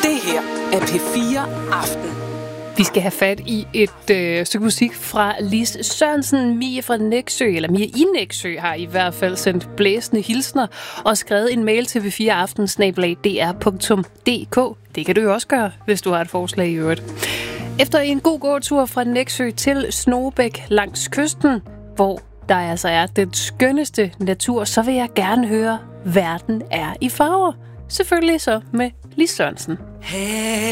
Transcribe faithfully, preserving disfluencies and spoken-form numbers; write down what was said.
Det her er P fire Aften. Vi skal have fat i et øh, stykke musik fra Lis Sørensen. Mie fra Nexø, eller Mie i Nexø, har i hvert fald sendt blæsende hilsner og skrevet en mail til p fire aften snabel-a d r punktum d k. Det kan du jo også gøre, hvis du har et forslag i øvrigt. Efter en god gåtur fra Nexø til Snogebæk langs kysten, hvor der altså er den skønneste natur, så vil jeg gerne høre, verden er i farver. Selvfølgelig så med Lis Sørensen. Hey.